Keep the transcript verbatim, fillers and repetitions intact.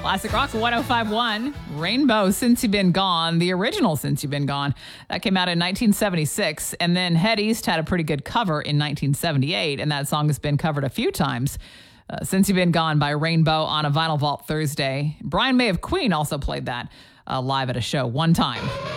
Classic Rock one oh five point one. Rainbow, Since You've Been Gone. The original Since You've Been Gone. That came out in nineteen seventy-six. And then Head East had a pretty good cover in nineteen seventy-eight. And that song has been covered a few times. Uh, Since You've Been Gone by Rainbow on a Vinyl Vault Thursday. Brian May of Queen also played that uh, live at a show one time.